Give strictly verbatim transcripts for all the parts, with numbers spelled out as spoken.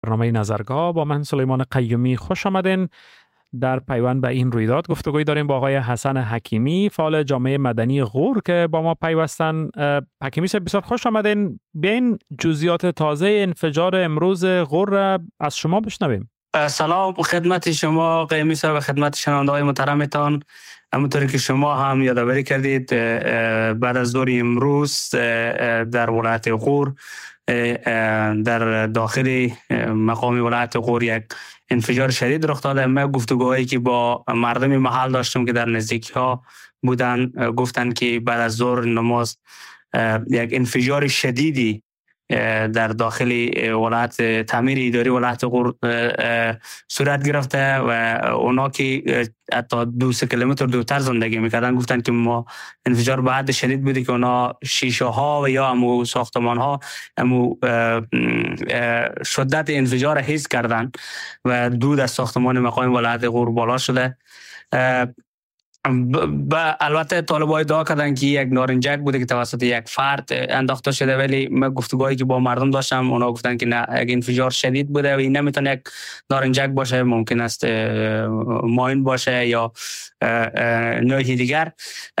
برنامه نظرگاه با من سلیمان قیومی خوش آمدین. در پیوند به این رویداد گفتگوی داریم با آقای حسن حکیمی، فعال جامعه مدنی غور که با ما پیوستن. حکیمی صاحب بسیار خوش آمدین. بیاین جزئیات تازه انفجار امروز غور را از شما بشنویم. سلام خدمت شما قیومی صاحب و خدمت شنونده‌های محترمتان. همونطوری که شما هم یادآوری کردید بعد از ظهر امروز در ولایت غور در داخل مقام ولایت غور یک انفجار شدید رخ داده. من گفتگوهایی که با مردم محل داشتم که در نزدیکی ها بودن گفتن که بعد از ظهر نماز یک انفجار شدیدی در داخل ولایت تعمیر اداری ولایت غور صورت گرفته و اونا که حتی دو سه کیلومتر دورتر زندگی میکردن گفتن که ما انفجار بعد شدید بودی که اونا شیشه ها و یا امو ساختمان ها امو شدت انفجار حس کردن و دود از ساختمان مقام ولایت غور بالا شده. با البته طالبای ادعا کردن که یک نارنجک بوده که توسط یک فرد انداخته شده، ولی من گفتگوهایی که با مردم داشتم اونا گفتن که نه، یک انفجار شدید بوده و این نمیتونه یک نارنجک باشه، ممکن است ماین باشه یا نوع دیگر.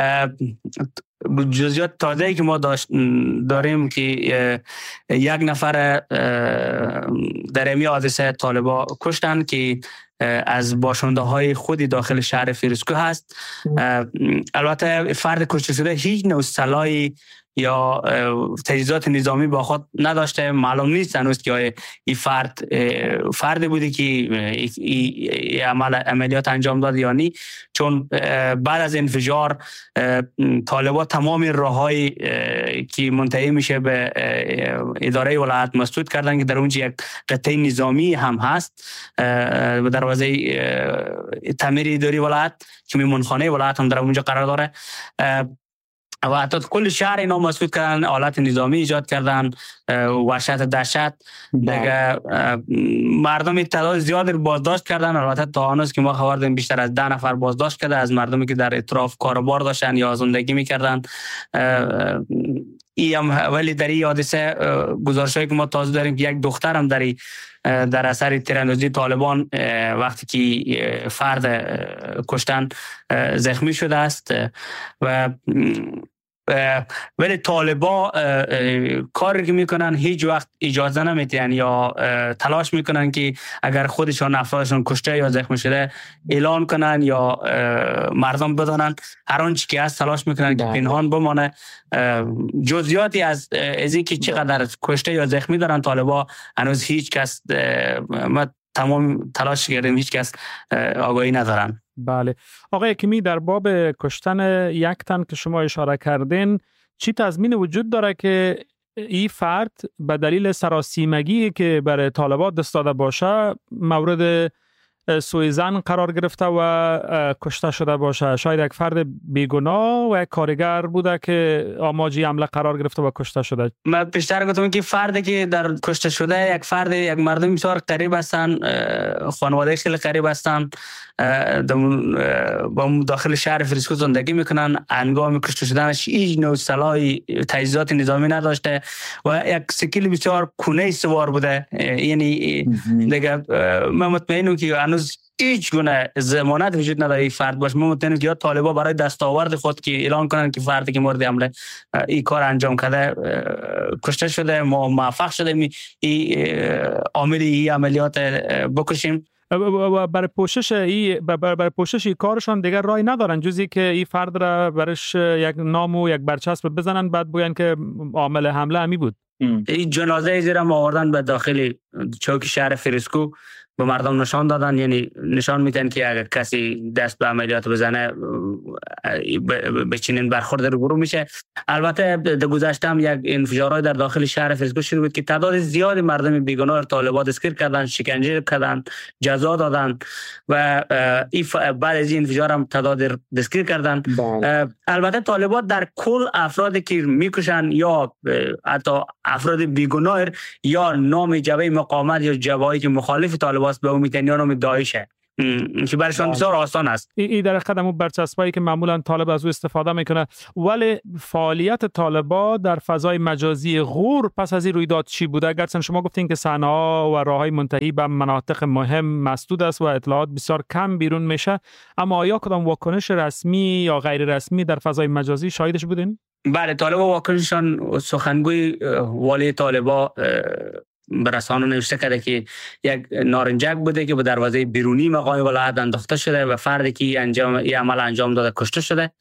جزئیات تازه‌ای که ما داریم که یک نفر در این حادثه طالبا کشتن که از باشنده های خودی داخل شهر فیروزکوه هست. البته فرد کشته شده هیچ نوع سلاحی یا تجهیزات نظامی با خود نداشته. معلوم نیست هنوز که این فرد فرد بودی که این عمل عملیات انجام داد یا نی، چون بعد از انفجار طالبان تمام راههای که منتهی میشه به اداره ولایت مسدود کردن که در اونجا یک قطعه نظامی هم هست و دروازه تعمیر اداری ولایت که میمونخانه ولایت هم در اونجا قرار داره و حتی کل شهر اینا مسدود کردن، آلات نظامی ایجاد کردن، وحشت دهشت دیگه. مردم تعداد زیادی بازداشت کردن. البته تا هنوز که ما خبر داریم بیشتر از ده نفر بازداشت کرده از مردمی که در اطراف کاروبار داشتن یا زندگی میکردن. ای هم ولی در این حادثه گزارشایی که ما تازه داریم که یک دختر هم در در اثر تیراندازی طالبان وقتی که فرد کشتن زخمی شده است و ولی طالبا کاری که میکنن هیچ وقت اجازه نمیدن یا تلاش میکنن که اگر خودشان افرادشان کشته یا زخمی شده اعلان کنن یا مردم بدانن. هر آنچه که هست تلاش میکنن که پنهان بمانه. جزئیاتی از از اینکه چقدر کشته یا زخمی دارن طالبا هنوز هیچ کس، ما تمام تلاش کردیم، هیچ کس آگاهی ندارن. بله آقای حکیمی، در باب کشتن یک تن که شما اشاره کردین، چی تضمین وجود داره که این فرد به دلیل سراسیمگی که برای طالبات دست داده باشه مورد سوء ظن قرار گرفته و کشته شده باشه؟ شاید یک فرد بیگناه و یک کارگر بوده که آماجی حمله قرار گرفته و کشته شده. من پیشتر گفتم که فردی که در کشته شده یک فرد، یک مردم بسیار قریب هستن، خانواده خیلی قریب هستن، با داخل شهر فیروزکوه زندگی میکنن. هنگام کشته شدنش هیچ نوع سلاحی تجهیزات نظامی نداشته و یک سکیل بسیار کونه سوار بوده. یعنی دیگه من مطمئنم که هنوز هیچ گونه ضمانت وجود نداره این فرد باشه. من مطمئنم که یا طالبا برای دستاورد خود که اعلان کنن که فردی که مورد حمله این کار انجام کرده کشته شده، ما موفق شده این عامل این عملیات بکشیم. برای پوشش ای برای پوشش ای کارشان دیگر رای ندارن جزی که این فرد را برش یک نام و یک برچسب بزنن بعد بگن که عامل حمله امی بود. این جنازه زیرا ما آوردن به داخل چوک شهر فیروزکوه به مردم نشان دادن. یعنی نشان میدن که اگر کسی دست به عملیات بزنه به چنین برخورد روبرو میشه. البته در گذشته هم یک انفجارات در داخل شهر فیروزکوه شده بود که تعداد زیادی مردم بیگناه طالبان دستگیر کردن، شکنجه کردن، جزا دادن و بعد از این انفجار هم تعداد دستگیر کردن. البته طالبان در کل افرادی که میکشن یا حتی افراد بیگناه یا نام جبهه مقاومت یا جبهه‌ای که مخالف طالبان به امیدنیان نام داعشه که برشان بسیار آسان است. این در قدم برچسبایی که معمولا طالب از او استفاده میکنه. ولی فعالیت طالبا در فضای مجازی غور پس از این رویداد چی بوده؟ اگرچه شما گفتین که صحنه‌ها و راههای منتهی به مناطق مهم مسدود است و اطلاعات بسیار کم بیرون میشه، اما آیا کدام واکنش رسمی یا غیر رسمی در فضای مجازی شاهدش بودین؟ بله، طالبا واکنششان، سخنگوی والی طالبا به رسانه نوشته کرده که یک نارنجک بوده که به دروازه بیرونی مقام ولایت انداخته شده و فردی که انجام این عمل انجام داده کشته شده.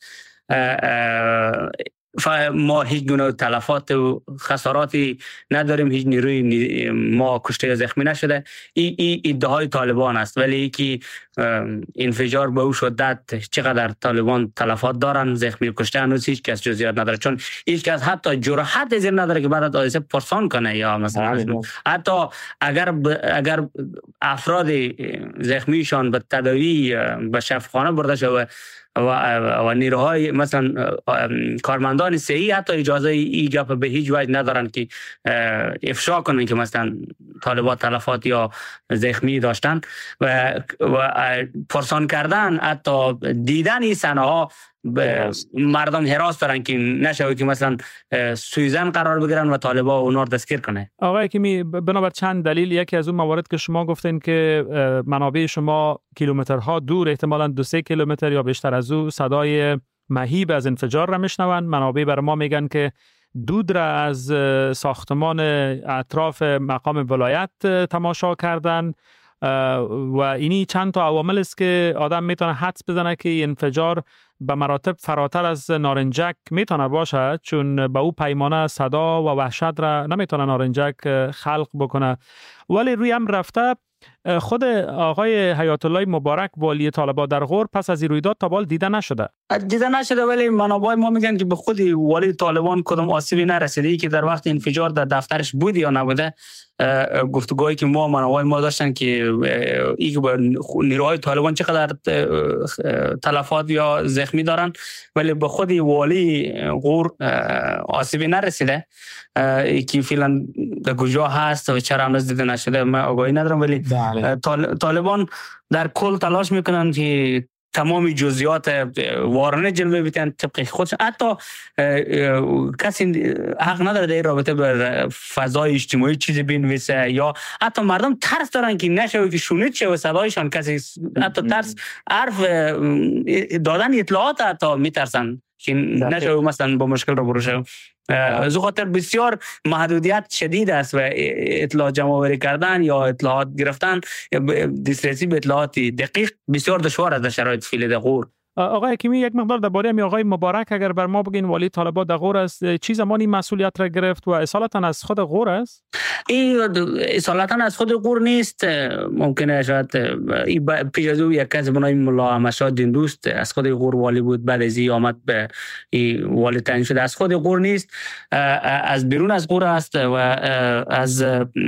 ما هیچ گونه تلفات و خساراتی نداریم، هیچ نیروی ما کشته یا زخمی نشده. این ای ادعای طالبان است، ولی که انفجار به او شدت چقدر طالبان تلفات دارن، زخمی کشته، هنوز هیچ کس جزئیات نداره، چون هیچ کس حتی جرأت از این نداره که بعد از حادثه پرسان کنه یا مثلا حتی اگر ب... اگر افراد زخمیشان به تداوی به شفاخانه برده شده و و نیروهای مثلا کارمندان صحی حتی اجازه ای گپ به هیچ وجه ندارن که افشا کنن که مثلا طالبات تلفات یا زخمی داشتن و, و پرسان کردن، حتی دیدن این صحنه ها به مردم هراس دارن که نشه که مثلا سویزن قرار بگیرن و طالبا اونا رو دستگیر کنه. آقای حکیمی، بنابر چند دلیل، یکی از اون موارد که شما گفتین که منابع شما کیلومترها دور، احتمالاً دو سه کیلومتر یا بیشتر از او، صدای مهیب از انفجار را میشنون. منابع بر ما میگن که دود را از ساختمان اطراف مقام ولایت تماشا کردن و اینی چند تا عوامل است که آدم میتونه حدس بزنه که انفجار به مراتب فراتر از نارنجک میتونه باشه، چون به او پیمانه صدا و وحشت را نمیتونه نارنجک خلق بکنه. ولی روی هم رفته خود آقای حیات الله مبارک والی طالبان در غور پس از این رویداد تا بال دیده نشده. دیده نشده، ولی منابع ما میگن که به خود والی طالبان کدام آسیبی نرسیده. ای که در وقت انفجار در دفترش بود یا نبوده، گفتگویی که ما منابع ما داشتن که ای که نیروهای طالبان چقدر تلفات یا زخمی دارن، ولی به خود والی غور آسیبی نرسیده. ای که فعلا در کجا هست و چرا هنوز دیده نشده من آگاهی ندارم، ولی طالبان در کل تلاش میکنن که تمام جزئیات وارونه جلوه بیتن طبق خودشون. حتی کسی حق نداره در رابطه با فضای اجتماعی چیزی بنویسه، یا حتی مردم ترس دارن که نشه که شنید شه و صدایشان کسی، حتی ترس حرف دادن اطلاعات حتی میترسن که نشه مثلا با مشکل رو بروشه. از خاطر بسیار محدودیت شدید است و اطلاع جمع آوری کردن یا اطلاعات گرفتن، دسترسی به اطلاعات دقیق بسیار دشوار است در شرایط فعلی در غور. آقای حکیمی، یک مقدار درباره هم آقای مبارک اگر بر ما بگین، والی طالبان در غور است، چی زمانی مسئولیت را گرفت و اصالتا از خود غور است؟ این اصالتا از خود غور نیست، ممکنه شاید پیش از او یک کس به نام ملا مشاد دیندوست از خود غور والی بود، بعد از این آمد به والی تعیین شده. از خود غور نیست، از بیرون از غور است و از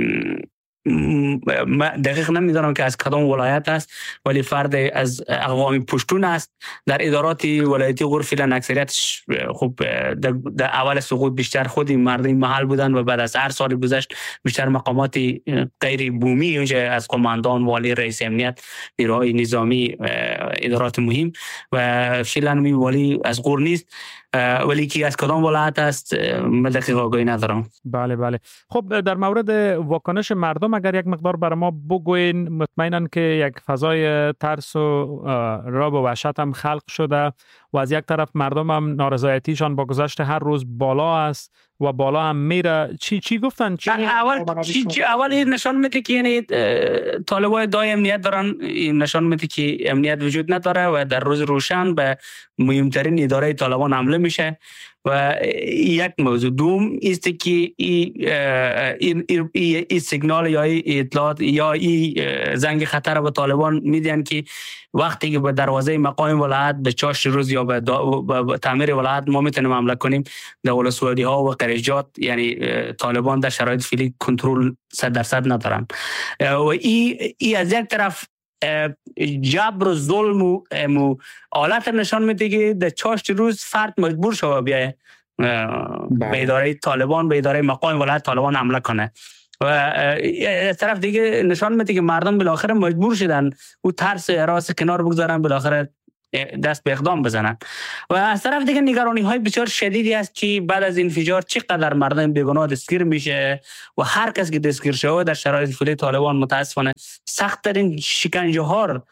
دقیق نمیدونم که از کدام ولایت است، ولی فرد از اقوام پشتون است. در ادارات ولایتی غور فعلا اکثریتش خوب در اول سقوط بیشتر خودی مردم محل بودن و بعد از هر سال گذشت بیشتر مقامات غیر بومی اونجا از قماندان، والی، رئیس امنیت، نیروهای نظامی، ادارات مهم، و فعلا می والی از غور نیست، ولی کی از کدام ولایت است من دقیق آگاهی ندارم. بله بله. خب در مورد واکنش مردم اگر یک مقدار برای ما بگوین، مطمئنن که یک فضای ترس و رعب و وحشت هم خلق شده و از یک طرف مردم هم نارضایتیشان با گذشت هر روز بالا است و بالا هم میره. چی چی گفتن؟ چی اول چی, چی اول نشان میده که یعنی طالبان دای امنیت دارن، نشان میده که امنیت وجود نداره و در روز روشن به مهمترین اداره طالبان حمله میشه. و یک موضوع دوم است که این این این ای سیگنال یا ای اطلاعات یا ای زنگ خطر به طالبان میدن که وقتی که به دروازه مقام ولایت به چاشت روز یا به, به تعمیر ولایت ما میتونیم حمله کنیم، در ولسوالی ها و قریجات، یعنی طالبان در شرایط فعلی کنترل صد درصد ندارن. و این ای از یک طرف جبر و ظلم و حالت نشان میده که در چاشت روز فرد مجبور شده بیایه به اداره طالبان، به اداره مقام ولایت طالبان حمله کنه. و طرف دیگه نشان میده که مردم بالاخره مجبور شدن او ترس حراس کنار بگذارن، بالاخره دست به اقدام بزنن. و از طرف دیگه نگرانی های بسیار شدیدی است که بعد از انفجار چقدر مردم بیگناه دستگیر میشه و هر کس که دستگیر شده در شرایط فعلی طالبان متاسفانه سخت ترین شکنجه ها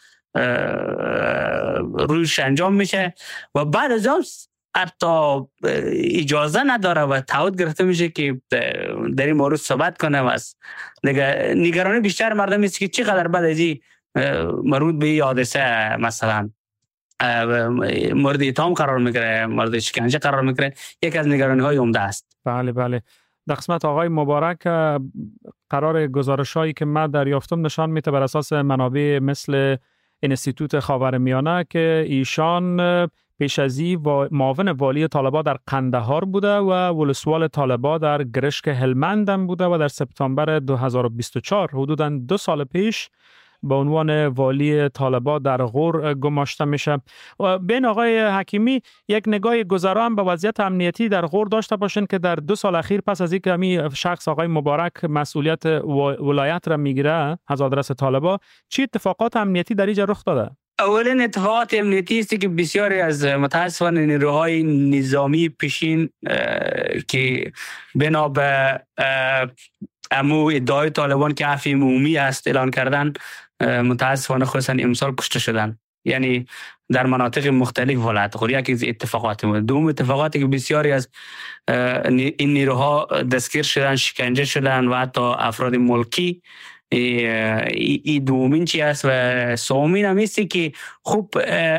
رویش انجام میشه و بعد از اون حتی اجازه نداره و تعهد گرفته میشه که در این مورد صحبت کنه. و نگرانی بیشتر مردم است که چقدر بعد از این مربوط به حادثه مثلا مورد اتهام قرار میگیره، مورد شکنجه قرار میگیره، یک از نگرانی های عمده است. بله بله. در قسمت آقای مبارک قرار گزارش هایی که من دریافتم نشان میده بر اساس منابع مثل انستیتوت خاورمیانه که ایشان پیش از این معاون والی طالبان در قندهار بوده و ولسوال طالبان در گرشک هلمند هم بوده و در سپتامبر دو هزار و بیست و چهار حدوداً دو سال پیش به عنوان والی طالبان در غور گماشته میشه. و بین آقای حکیمی یک نگاه گذرا هم به وضعیت امنیتی در غور داشته باشین که در دو سال اخیر پس از اینکه همین شخص آقای مبارک مسئولیت ولایت را میگیره از آدرس طالبان، چی اتفاقات امنیتی در اینجا رخ داده؟ اولین اتفاقات امنیتی است که بسیاری از متاسفانه نیروهای نظامی پیشین که بنا به امو ادعای طالبان که عفو عمومی است اعلان کردن، متاسفانه خصوصا امسال کشته شدن، یعنی در مناطق مختلف ولایت غور. یکی از اتفاقات بود. دوم اتفاقاتی که بسیاری از این نیروها دستگیر شدن، شکنجه شدن و حتی افراد ملکی. این دومین چی است. و سومین هم ایستی که خوب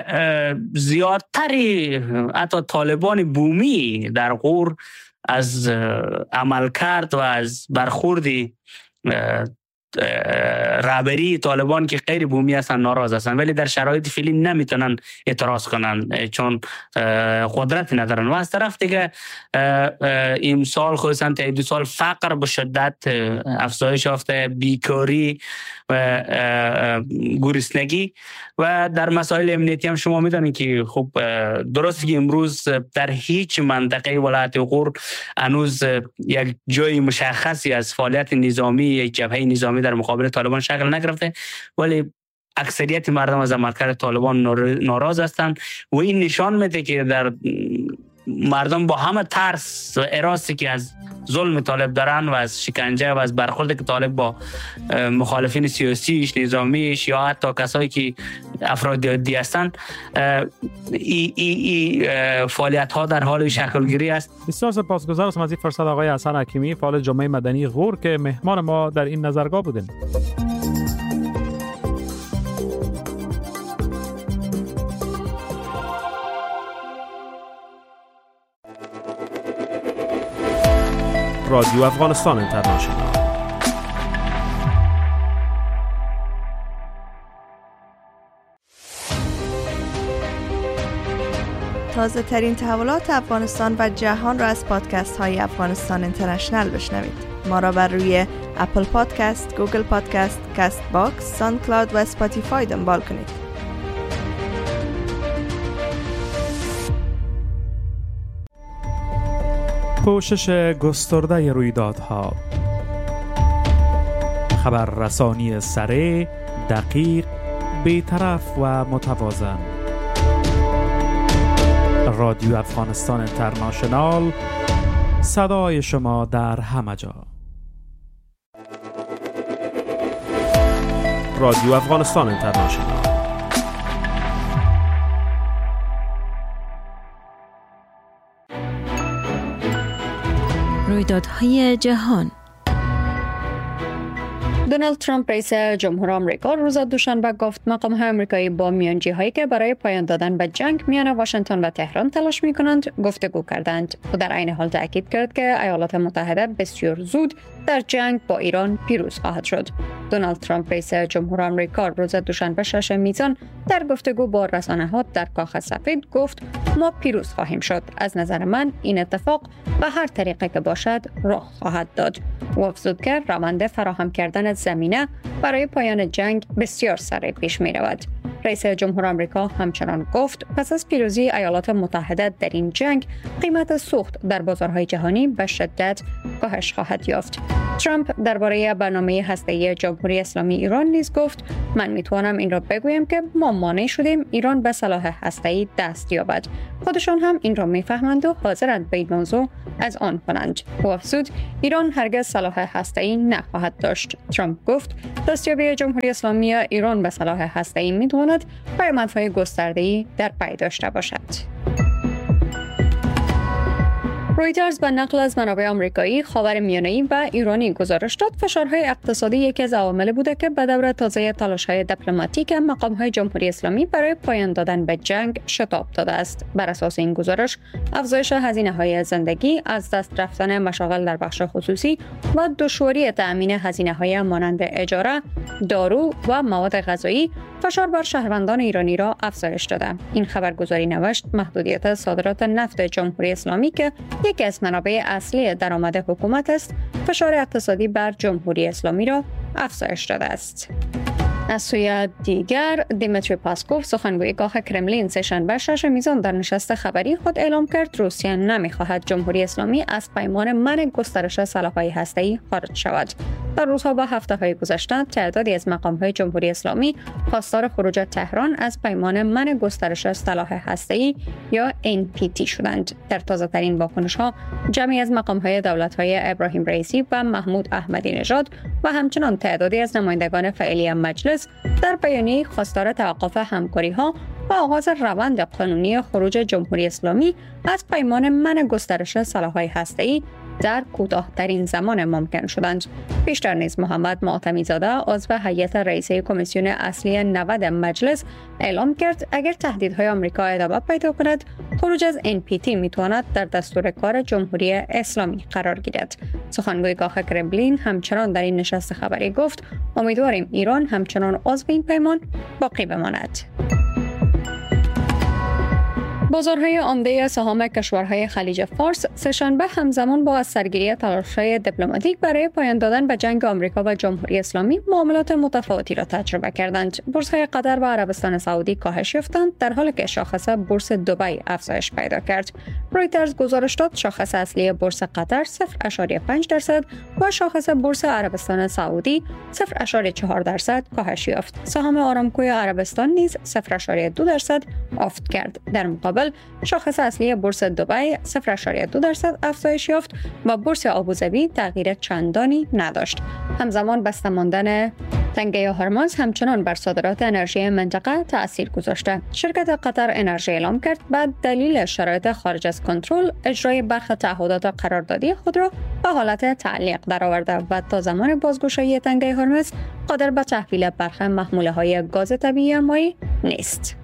زیادتری حتی طالبان بومی در غور از عمل کرد و از برخوردی رهبری طالبان که غیر بومی هستن ناراض هستن، ولی در شرایط فعلی نمیتونن اعتراض کنن چون قدرت ندارن. و از طرف دیگه امسال خصوصا تا دو سال فقر به شدت افزایش یافته، بیکاری و گرسنگی. و در مسائل امنیتی هم شما میدونید که خب درست که امروز در هیچ منطقه ولایت غور هنوز یک جای مشخصی از فعالیت نظامی، یک جبهه نظامی در مقابل طالبان شکل نگرفته، ولی اکثریت مردم از عملکرد طالبان ناراض هستند و این نشان میده که در مردم با همه ترس و هراسی که از ظلم طالب دارن و از شکنجه و از برخورد که طالب با مخالفین سیاسیش، نظامیش یا حتی کسایی که افراد عادی هستند، این ای ای فعالیت ها در حال شکل گیری است. بسیار سپاسگزارم از این فرصت آقای حسن حکیمی، فعال جامعه مدنی غور که مهمان ما در این نظرگاه بودین. رادیو افغانستان اینترنشنال. تازه ترین تحولات افغانستان و جهان را از پادکست های افغانستان اینترنشنال بشنوید. ما را بر روی اپل پادکست، گوگل پادکست، کاست باکس، ساوند کلاود و اسپاتیفای دنبال کنید. پوشش گسترده رویدادها، خبررسانی سریع، دقیق، بی‌طرف و متوازن. رادیو افغانستان اینترنشنال، صدای شما در همه جا. رادیو افغانستان اینترنشنال. رویدادهای جهان. دونالد ترامپ رئیس جمهور آمریکا روز دوشنبه گفت مقام‌های آمریکایی با میانجی‌هایی که برای پایان دادن به جنگ میان واشنگتن و تهران تلاش می‌کنند گفتگو کردند. او در عین حال تاکید کرد که ایالات متحده بسیار زود در جنگ با ایران پیروز خواهد شد. دونالد ترامپ رئیس جمهور آمریکا روز دوشنبه شش میزان در گفتگو با رسانه‌ها در کاخ سفید گفت ما پیروز خواهیم شد. از نظر من این اتفاق به هر طریقه که باشد رخ خواهد داد. و افزود که روند فراهم کردن زمینه برای پایان جنگ بسیار سریع پیش می رود. رئیس جمهور آمریکا همچنان گفت پس از پیروزی ایالات متحده در این جنگ قیمت سوخت در بازارهای جهانی به شدت کاهش خواهد یافت. ترامپ درباره برنامه هسته‌ای جمهوری اسلامی ایران نیز گفت من میتوانم این را بگویم که ما مانع شدیم ایران به سلاح هسته‌ای دست یابد. خودشان هم این را میفهمند و حاضرند به این موضوع از آن کنند. او افزود ایران هرگز سلاح هسته‌ای نخواهد داشت. ترامپ گفت دستیابی جمهوری اسلامی ایران به سلاح هسته‌ای میتواند پیامدهای گسترده‌ای در پی داشته باشد. رویترز به نقل از منابع آمریکایی، خاورمیانه‌ای و ایرانی گزارش داد فشارهای اقتصادی یکی از عوامل بوده که به دور تازه تلاش‌های دیپلماتیک مقام‌های جمهوری اسلامی برای پایان دادن به جنگ شتاب داده است. بر اساس این گزارش، افزایش هزینه‌های زندگی، از دست رفتن مشاغل در بخش خصوصی و دشواری تأمین هزینه‌های مانند اجاره، دارو و مواد غذایی فشار بر شهروندان ایرانی را افزایش داده. این خبرگزاری نوشت محدودیت صادرات نفت جمهوری اسلامی که یکی از منابع اصلی درآمد حکومت است، فشار اقتصادی بر جمهوری اسلامی را افزایش داده است. از سوی دیگر، دیمیتری پاسکوف سخنگوی گاه کرملین سه‌شنبه شش میزان در نشست خبری خود اعلام کرد روسیه نمی‌خواهد جمهوری اسلامی از پیمان منع گسترش سلاح‌های هسته‌ای خارج شود. در روزها و هفته‌های گذشته تعدادی از مقام‌های جمهوری اسلامی خواستار خروج تهران از پیمان منع گسترش سلاح هسته‌ای یا ان پی تی شدند. در تازه‌ترین واکنش‌ها جمعی از مقام‌های دولت‌های ابراهیم رئیسی و محمود احمدی نژاد و همچنان تعدادی از نمایندگان فعلی مجلس در بیانیه خواستار توقف همکاری‌ها و آغاز روند قانونی خروج جمهوری اسلامی از پیمان منع گسترش سلاح‌های هسته‌ای در کوتاه‌ترین زمان ممکن شدند. پیشتر نیز محمد معتمی زاده عضو هیئت رئیسه کمیسیون اصلی نود مجلس اعلام کرد اگر تهدیدهای آمریکا ادامه پیدا کند خروج از ان پی تی میتواند در دستور کار جمهوری اسلامی قرار گیرد. سخنگوی گاه کرملین همچنان در این نشست خبری گفت امیدواریم ایران همچنان عضو این پیمان باقی بماند. بازارهای عمده سهام کشورهای خلیج فارس سه‌شنبه همزمان با از سرگیری تلاش‌های دیپلماتیک برای پایان دادن به جنگ آمریکا و جمهوری اسلامی معاملات متفاوتی را تجربه کردند. بورس‌های قطر و عربستان سعودی کاهش یافتند در حالی که شاخص بورس دبی افزایش پیدا کرد. رویترز گزارش داد شاخص اصلی بورس قطر صفر ممیز پنج درصد و شاخص بورس عربستان سعودی صفر ممیز چهار درصد کاهش یافت. سهام آرامکوی عربستان نیز صفر ممیز دو درصد افت کرد. در مقابل شاخص اصلی بورس دبی صفر ممیز دو درصد افزایش یافت و بورس ابوظبی تغییر چندانی نداشت. همزمان بسته ماندن تنگه هرمز همچنان بر صادرات انرژی منطقه تأثیر گذاشته. شرکت قطر انرژی اعلام کرد بعد دلیل شرایط خارج از کنترل اجرای برخی تعهدات قراردادی خود را به حالت تعلیق درآورده و تا زمان بازگشایی تنگه هرمز قادر به تحویل برخی محموله‌های گاز طبیعی مایی نیست.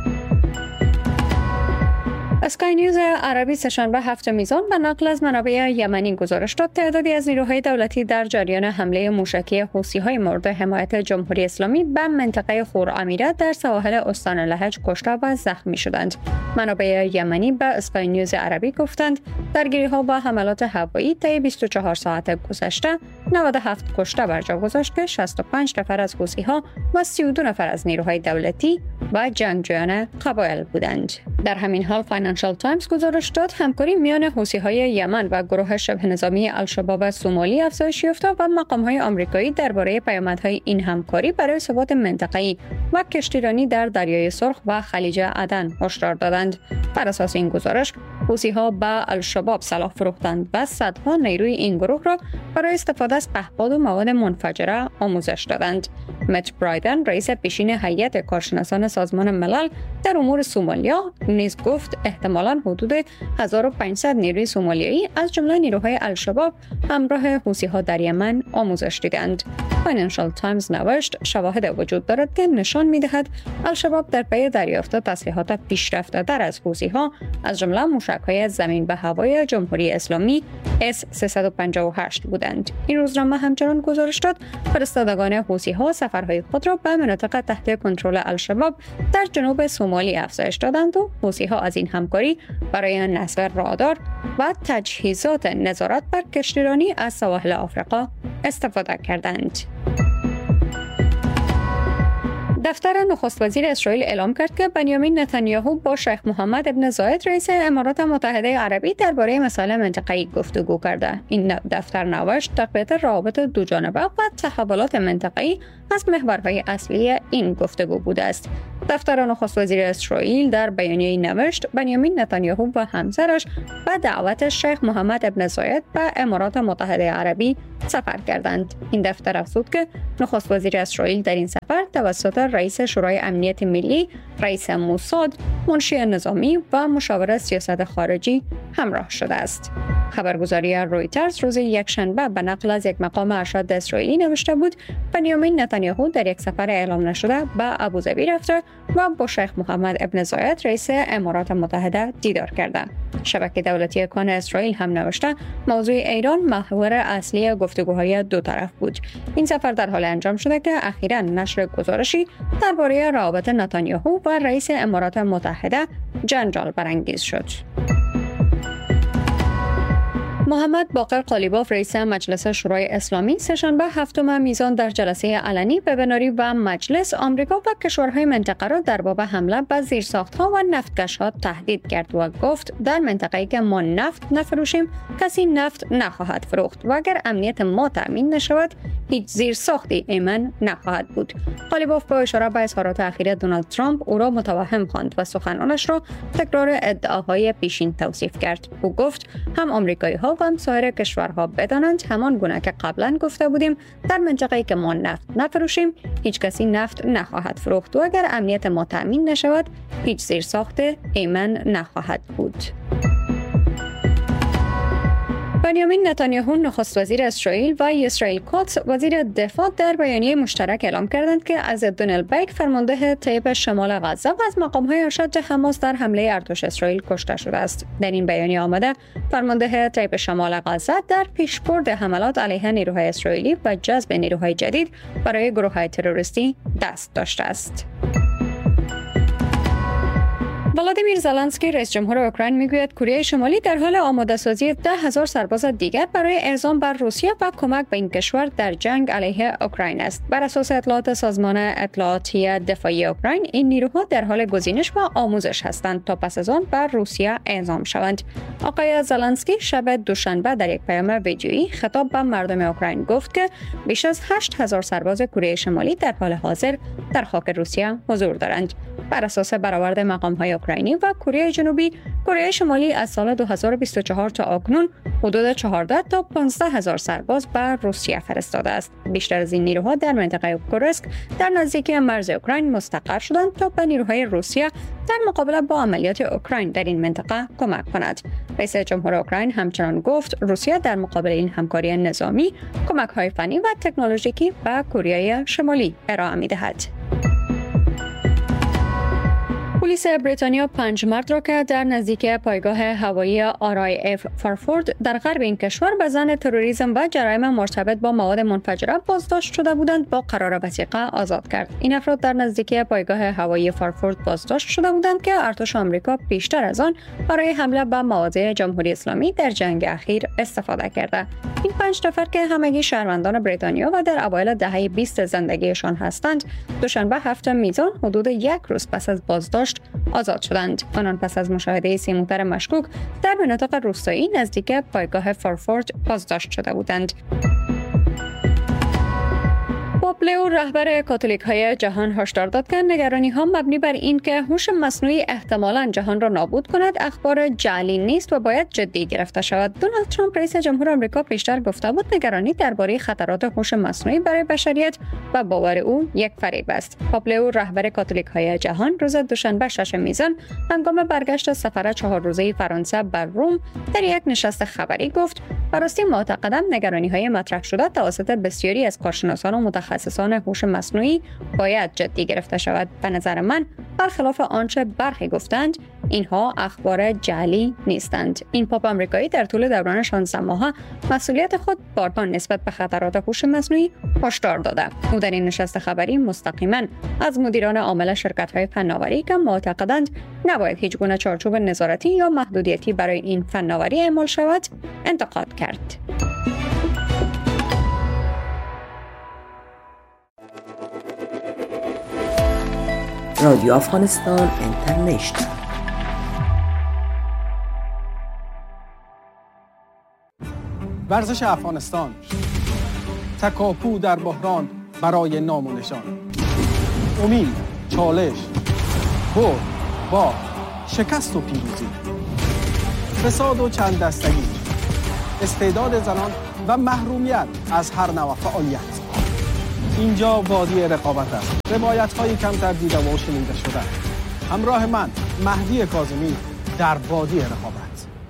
اسکای نیوز عربی سه‌شنبه هفت میزان به نقل از منابع یمنی گزارش داد تعدادی از نیروهای دولتی در جریان حمله موشکی حوثی‌های مورد حمایت جمهوری اسلامی به منطقه خرم‌امیره در سواحل استان لهج کشته و زخمی شدند. منابع یمنی به اسکای نیوز عربی گفتند درگیری‌ها و حملات هوایی طی بیست و چهار ساعت گذشته نود و هفت کشته بر جا گذاشت که شصت و پنج نفر از حوثی‌ها و سی و دو نفر از نیروهای دولتی و جنگجویان قبایل بودند. در همین حال فاینانشال تایمز گزارش داد همکاری میان حوثی‌های یمن و گروه شبه نظامی الشباب سومالی افزایش یافته و مقام‌های آمریکایی درباره پیامدهای این همکاری برای ثبات منطقه‌ای و کشتیرانی در دریای سرخ و خلیج عدن هشدار دادند. بر اساس این گزارش حوثی‌ها به الشباب سلاح فروختند و صدها نیروی این گروه را برای استفاده از پهپاد و مواد منفجره آموزش دادند. مت برایدن رئیس پیشین هیئت کارشناسان سازمان ملل در امور سومالیا نیز گفت احتمالاً حدود هزار و پانصد نیروی سومالیایی از جمله نیروهای الشباب همراه حوثی‌ها در یمن آموزش دیدند. فاینانشال تایمز نوشت شواهد وجود دارد که نشان می‌دهد الشباب در پی دریافت تسلیحات پیشرفته‌تر از حوثی‌ها از جمله موشک‌های زمین به هوای جمهوری اسلامی اس سیصد و پنجاه و هشت بودند. این روزنامه همچنان گزارش داد فرستادگان حوثی‌ها سفرهای خود را به مناطق تحت کنترل الشباب در جنوب سومالی افزایش دادند و حوثی‌ها از این همکاری برای نصب رادار و تجهیزات نظارت بر کشتیرانی از سواحل آفریقا استفاده کردند. دفتر نخست وزیر اسرائیل اعلام کرد که بنیامین نتانیاهو با شیخ محمد ابن زاید رئیس امارات متحده عربی درباره مسائل منطقه‌ای گفتگو کرده. این دفتر نوشت تقویت روابط دو جانبه و تحولات منطقه‌ای از محورهای اصلی این گفتگو بوده است. دفتر نخست وزیر اسرائیل در بیانیه‌ای نوشت بنیامین نتانیاهو و همسرش به دعوت شیخ محمد ابن زاید به امارات متحده عربی سفر کردند. این دفتر افزود که نخست وزیر اسرائیل در این سفر توسط رئیس شورای امنیت ملی، رئیس موساد، منشی نظامی و مشاور سیاست خارجی همراه شده است. خبرگزاری رویترز روز یکشنبه به نقل از یک مقام ارشد اسرائیلی نوشته بود بنیامین نتانیاهو در یک سفر اعلام نشده به ابوظبی رفته و با شیخ محمد ابن زاید رئیس امارات متحده دیدار کرده. شبکه دولتی کان اسرائیل هم نوشته موضوع ایران محور اصلی گفتگوهای دو طرف بود. این سفر در حال انجام شده که اخیراً نشر گزارشی درباره روابط نتانیاهو و رئیس امارات متحده جنجال برانگیز شد. محمد باقر قالیباف رئیس مجلس شورای اسلامی سه‌شنبه هفتم میزان در جلسه علنی به بناری و مجلس آمریکا و کشورهای منطقه را در باب حمله به زیرساخت‌ها و نفتکش‌ها تهدید کرد و گفت در منطقه‌ای که ما نفت نفروشیم کسی نفت نخواهد فروخت و اگر امنیت ما تأمین نشود هیچ زیرساختی ایمن نخواهد بود. قالیباف با اشاره به اظهارات اخیر دونالد ترامپ او را متوهم خواند و سخنانش را تکرار ادعاهای پیشین توصیف کرد. او گفت هم آمریکایی‌ها و هم سایر کشورها بدانند همان گونه که قبلا گفته بودیم در منطقه‌ای که ما نفت نفروشیم هیچ کسی نفت نخواهد فروخت و اگر امنیت ما تأمین نشود هیچ زیرساخت ایمن نخواهد بود. بنیامین نتانیاهو نخست وزیر اسرائیل و اسرائیل کاتس وزیر دفاع در بیانیه مشترک اعلام کردند که از دونل بیک فرمانده طیب شمال غزه و از مقام‌های ارشد حماس در حمله ارتش اسرائیل کشته شده است. در این بیانیه آمده فرمانده طیب شمال غزه در پیشبرد حملات علیه نیروهای اسرائیلی و جذب نیروهای جدید برای گروه‌های تروریستی دست داشته است. ولادیمیر زلنسکی رئیس جمهور اوکراین میگوید کره شمالی در حال آماده سازی ده هزار سرباز دیگر برای اعزام بر روسیه و کمک به این کشور در جنگ علیه اوکراین است. بر اساس اطلاعات سازمان اطلاعاتی دفاعی اوکراین این نیروها در حال گزینش و آموزش هستند تا پس از آن بر روسیه اعزام شوند. آقای زلنسکی شب دوشنبه در یک پیام ویدیویی خطاب به مردم اوکراین گفت که بیش از هشت هزار سرباز کره شمالی در حال حاضر در خاک روسیه حضور دارند. بر اساس برآورد مقام‌های اوکراینی و کره جنوبی، کره شمالی از سال دو هزار و بیست و چهار تا اکنون حدود چهارده تا پانزده هزار سرباز بر روسیه فرستاده است. بیشتر از این نیروها در منطقه کورسک در نزدیکی مرز اوکراین مستقر شدند تا به نیروهای روسیه در مقابله با عملیات اوکراین در این منطقه کمک کند. رئیس جمهور اوکراین همچنان گفت روسیه در مقابل این همکاری نظامی کمک‌های فنی و تکنولوژیکی به کره شمالی ارائه می‌دهد. پلیس بریتانیا پنج مرد را که در نزدیکی پایگاه هوایی آر آی اف فارفورد در غرب این کشور به ظن تروریسم و جرایم مرتبط با مواد منفجره بازداشت شده بودند با قرار وثیقه آزاد کرد. این افراد در نزدیکی پایگاه هوایی فارفورد بازداشت شده بودند که ارتش آمریکا پیشتر از آن برای حمله به مواضع جمهوری اسلامی در جنگ اخیر استفاده کرده. این پنج نفر که همگی شهروندان بریتانیا و در اوایل دهه بیست زندگیشان هستند، دوشنبه هفتم میزان حدود یک روز پس از بازداشت آزاد شدند. آنان پس از مشاهده سه موتر مشکوک در مناطق روستایی نزدیک پایگاه فارفورد بازداشت شده بودند. پاپ لیو رهبر کاتولیک‌های جهان هشدار داد که نگرانی‌ها مبنی بر این که هوش مصنوعی احتمالاً جهان را نابود کند اخبار جعلی نیست و باید جدی گرفته شود. دونالد ترامپ رئیس جمهور آمریکا پیشتر گفته بود نگرانی درباره خطرات هوش مصنوعی برای بشریت و باور او یک فریب است. پاپ لیو رهبر کاتولیک‌های جهان روز دوشنبه ششم میزان هنگام برگشت سفر چهار روزه فرانسه بر روم در یک نشست خبری گفت براستی معتقدم نگرانی‌های مطرح شده توسط بسیاری از کارشناسان و متخصصان هوش مصنوعی باید جدی گرفته شود. به نظر من برخلاف آنچه برخی گفتند اینها اخبار جعلی نیستند. این پاپ آمریکایی در طول دوران شانزده ماه مسئولیت خود بارها نسبت به خطرات هوش مصنوعی هشدار داده. او در این نشست خبری مستقیما از مدیران عامل شرکت‌های فناوری که معتقدند نباید هیچ گونه چارچوب نظارتی یا محدودیتی برای این فناوری اعمال شود انتقاد کرد. رادیو افغانستان اینترنشنال. ورزش افغانستان، تکاپو در بحران برای نام و نشان، امید، چالش، برد، باخت، شکست و پیروزی، فساد و چند دستگی، استعداد زنان و محرومیت از هر نوع فعالیت. اینجا وادی رقابت است. روایت های کمتر دیده و شنیده شده. همراه من مهدی کاظمی در وادی رقابت.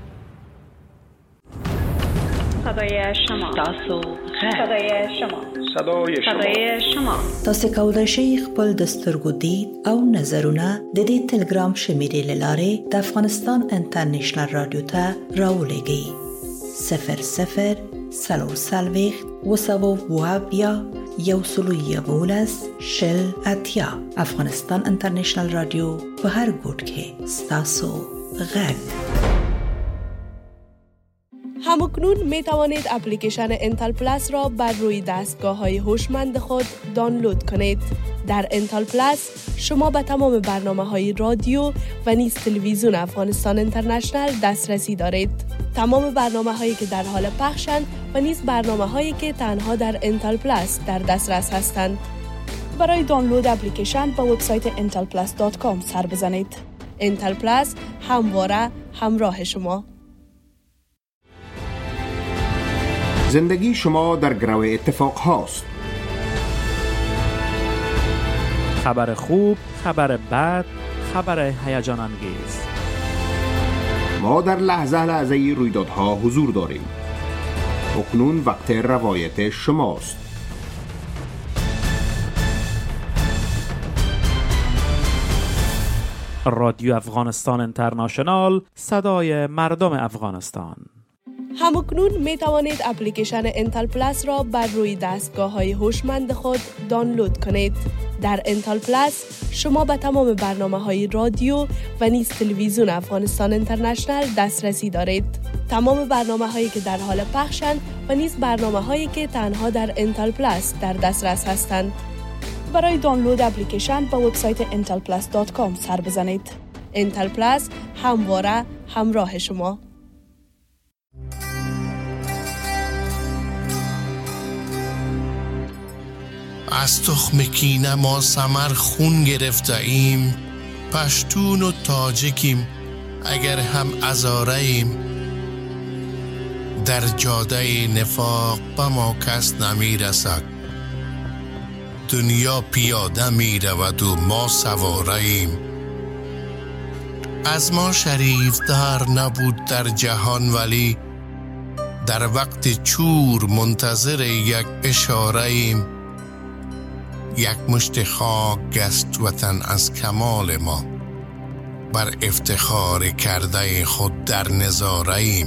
صدای شما تاسو صدای شما صدای شما صدای شما تاسو کولای شئ خپل د سترګو دید او نظرونه د دې ټلګرام شمیرې لاره د افغانستان انټرنیشنل رادیو ته راولېږئ. صفر صفر سلور سلويخت وسوو وابیا یو سلو یولس شل اتیا. افغانستان انټرنیشنل رادیو په هر ګوټ کې ستاسو غږ. همکنون می توانید اپلیکیشن انتل پلاس را بر روی دستگاه های هوشمند خود دانلود کنید. در انتل پلاس شما به تمام برنامه های رادیو و نیز تلویزیون افغانستان اینترنشنال دسترسی دارید. تمام برنامه هایی که در حال پخشند و نیز برنامه هایی که تنها در انتل پلاس در دسترس هستند. برای دانلود اپلیکیشن به وبسایت انتل پلاس دات کام سر بزنید. انتل پلاس همواره همراه شما. زندگی شما در گرو اتفاق هاست. خبر خوب، خبر بد، خبر هیجان انگیز. ما در لحظه لحظه رویدادها حضور داریم. اکنون وقت روایت شماست. رادیو افغانستان اینترنشنال، صدای مردم افغانستان. همکنون می توانید اپلیکیشن انتل پلاس را بر روی دستگاه های هوشمند خود دانلود کنید. در انتل پلاس شما به تمام برنامه های رادیو و نیز تلویزیون افغانستان اینترنشنال دسترسی دارید. تمام برنامه هایی که در حال پخشند و نیز برنامه هایی که تنها در انتل پلاس در دسترس هستند. برای دانلود اپلیکیشن به وبسایت انتل پلاس دات کام سر بزنید. انتل پلاس همواره همراه شما. از تخم کینه ما ثمر خون گرفته ایم، پشتون و تاجکیم اگر هم ازاره ایم. در جاده نفاق به ما کس نمی رسد، دنیا پیاده می رود و ما سواره ایم. از ما شریف در نبود در جهان، ولی در وقت چور منتظر یک اشاره ایم. یک مشت خاک است وطن از کمال ما، بر افتخار کرده خود در نظاره ایم.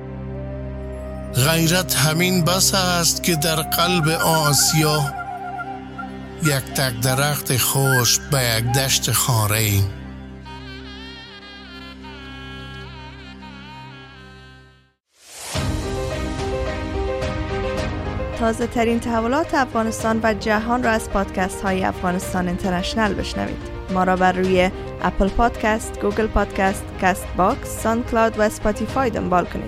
غیرت همین بس است که در قلب آسیا، یک تک درخت خوش به یک دشت خاره ایم. تازه ترین تحولات افغانستان و جهان را از پادکست های افغانستان اینترنشنال بشنوید. ما را بر روی اپل پادکست، گوگل پادکست، کست باکس، ساند کلاود و اسپاتیفای دنبال کنید.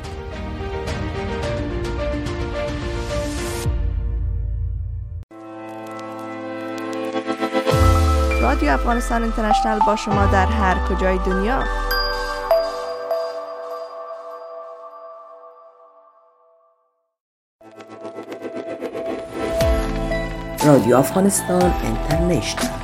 رادیو افغانستان اینترنشنال با شما در هر کجای دنیا. رادیو افغانستان اینترنشنال.